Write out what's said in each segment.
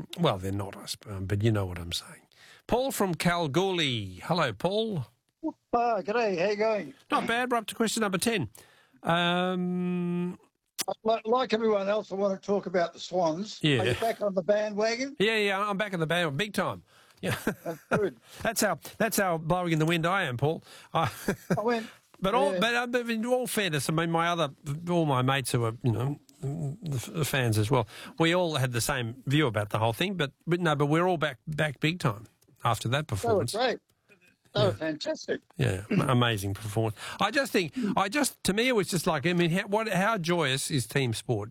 Well, they're not, I suppose, but you know what I'm saying. Paul from Kalgoorlie. Hello, Paul. G'day, how you going? Not bad. We're up to question number 10. Like everyone else, I want to talk about the Swans. Yeah. Are you back on the bandwagon? Yeah, I'm back in the band, big time. Yeah, That's good. that's how blowing in the wind I am, Paul. I went... But in all fairness, I mean, all my mates who are, the fans as well, we all had the same view about the whole thing. But we're all back big time after that performance. That was great. That was fantastic. Yeah, amazing performance. To me, it was just like, I mean, how joyous is team sport?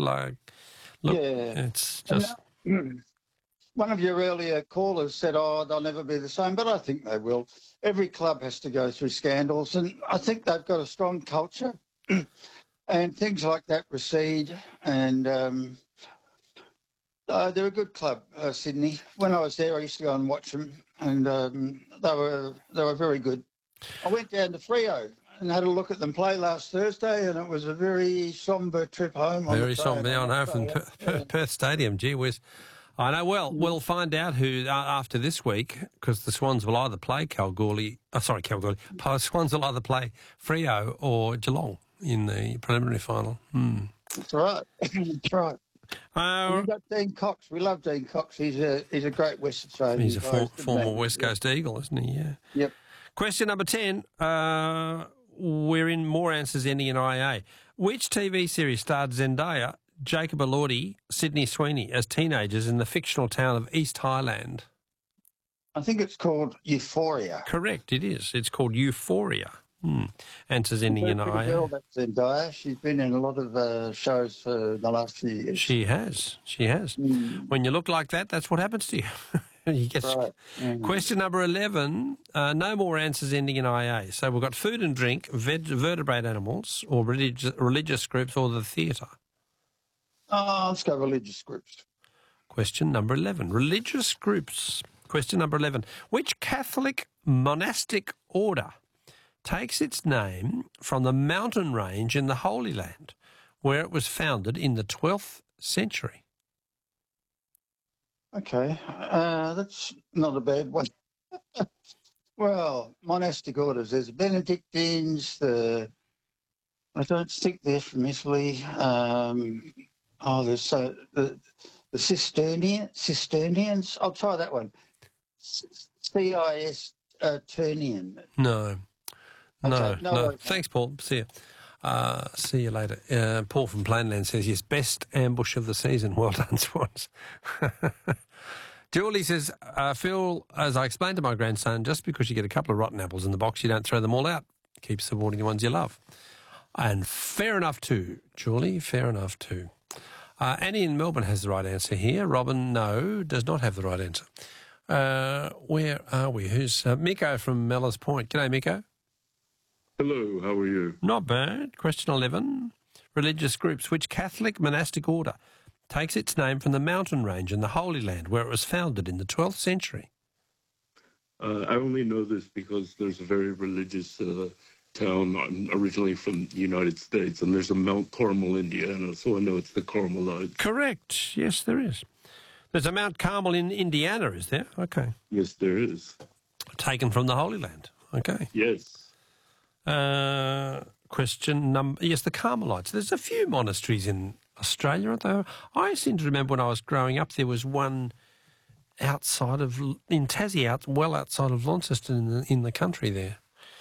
It's just. One of your earlier callers said, they'll never be the same, but I think they will. Every club has to go through scandals, and I think they've got a strong culture, and things like that recede, and they're a good club, Sydney. When I was there, I used to go and watch them, and they were very good. I went down to Freo and had a look at them play last Thursday, and it was a very sombre trip home. Very sombre, I know, from Perth Stadium. Gee whiz. I know. Well, we'll find out who after this week, because the Swans will either play Kalgoorlie. The Swans will either play Freo or Geelong in the preliminary final. That's right. That's right. We've got Dean Cox. We love Dean Cox. He's a great West Australian. He's a former West Coast Eagle, isn't he? Yeah. Yep. Question number 10. We're in more answers ending in IA. Which TV series starred Zendaya, Jacob Elordi, Sydney Sweeney as teenagers in the fictional town of East Highland? I think it's called Euphoria. Correct, it is. It's called Euphoria. Answers ending in IA. Girl, that's Zendaya. She's been in a lot of shows for the last few years. She has. When you look like that, that's what happens to you. You get right. Question number 11. No more answers ending in IA. So we've got food and drink, vertebrate animals, or religious groups, or the theatre. Let's go religious groups. Question number 11. Religious groups. Question number 11. Which Catholic monastic order takes its name from the mountain range in the Holy Land, where it was founded in the 12th century? Okay, that's not a bad one. Well, monastic orders. There's the Benedictines, I don't think they're from Italy. There's the Cistercians. I'll try that one. Cistercian. No. No. Thanks, Paul. See you. See you later. Paul from Plainland says, yes, best ambush of the season. Well done, Swans. Julie says, Phil, as I explained to my grandson, just because you get a couple of rotten apples in the box, you don't throw them all out. Keep supporting the ones you love. And fair enough too, Julie, fair enough too. Annie in Melbourne has the right answer here. Robin, no, does not have the right answer. Where are we? Who's Miko from Mellors Point? G'day, Miko. Hello, how are you? Not bad. Question 11. Religious groups. Which Catholic monastic order takes its name from the mountain range in the Holy Land, where it was founded in the 12th century? I only know this because there's a very religious town. I'm originally from the United States, and there's a Mount Carmel, Indiana, so I know it's the Carmelites. Correct. Yes, there is. There's a Mount Carmel in Indiana, is there? Okay. Yes, there is. Taken from the Holy Land. Okay. Yes. Question number... Yes, the Carmelites. There's a few monasteries in Australia, aren't there? I seem to remember when I was growing up, there was one in Tassie, well outside of Launceston in the country there.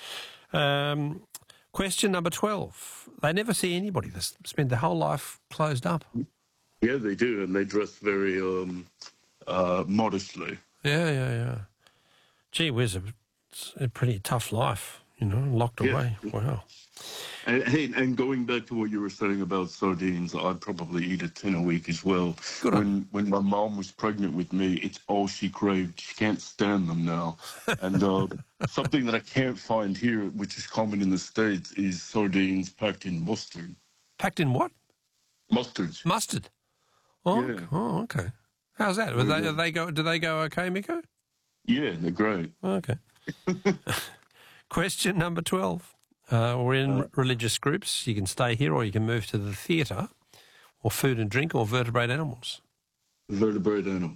Question number 12. They never see anybody. They spend their whole life closed up. Yeah, they do, and they dress very modestly. Yeah. Gee whiz, it's a pretty tough life, locked away. Wow. And going back to what you were saying about sardines, I'd probably eat a tin a week as well. When my mom was pregnant with me, it's all she craved. She can't stand them now. And something that I can't find here, which is common in the States, is sardines packed in mustard. Packed in what? Mustard. Mustard? Oh, yeah. Oh, okay. How's that? Do they go okay, Miko? Yeah, they're great. Okay. Question number 12. We're in religious groups. You can stay here or you can move to the theatre, or food and drink, or vertebrate animals. Vertebrate animals.